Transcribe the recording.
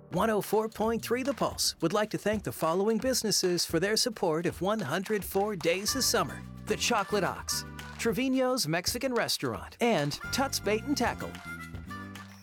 104.3 The Pulse would like to thank the following businesses for their support of 104 Days of Summer: The Chocolate Ox, Trevino's Mexican Restaurant, and Tut's Bait and Tackle.